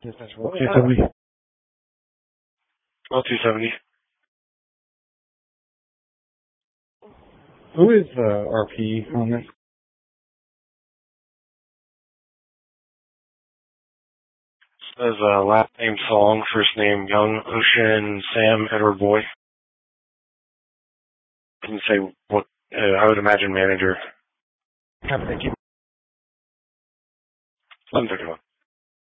Yes, that's right. 270. Oh, 270. Who is RP on this? Says last name Song, first name Young Ocean Sam Edward Boy. Didn't say what. I would imagine manager. Thank you. Let me take a look.